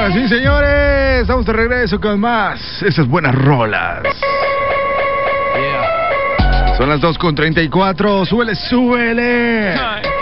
Señoras y señores, estamos de regreso con más esas buenas rolas. Son las 2:34, súbele.